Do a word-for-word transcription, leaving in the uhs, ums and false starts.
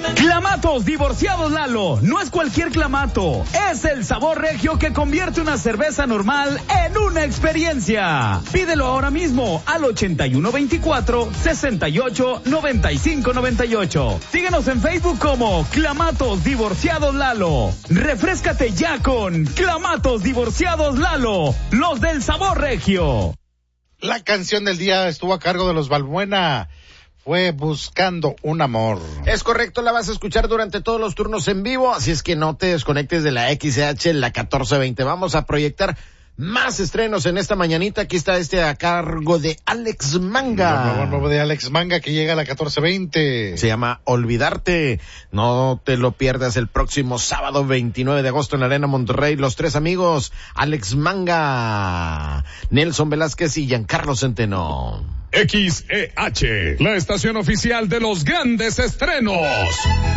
Clamatos Divorciados Lalo, no es cualquier clamato, es el sabor regio que convierte una cerveza normal en una experiencia. Pídelo ahora mismo al ochenta y uno veinticuatro, sesenta y ocho, noventa y cinco noventa y ocho. Síguenos en Facebook como Clamatos Divorciados Lalo. Refréscate ya con Clamatos Divorciados Lalo, los del sabor regio. La canción del día estuvo a cargo de los Balbuena. Fue Buscando un Amor. Es correcto, la vas a escuchar durante todos los turnos en vivo, así es que no te desconectes de la X C H, la catorce veinte. Vamos a proyectar más estrenos en esta mañanita. Aquí está este a cargo de Alex Manga. Lo nuevo, nuevo de Alex Manga que llega a la catorce veinte. Se llama Olvidarte. No te lo pierdas el próximo sábado veintinueve de agosto en la Arena Monterrey. Los tres amigos, Alex Manga, Nelson Velázquez y Giancarlo Centeno. X E H, la estación oficial de los grandes estrenos.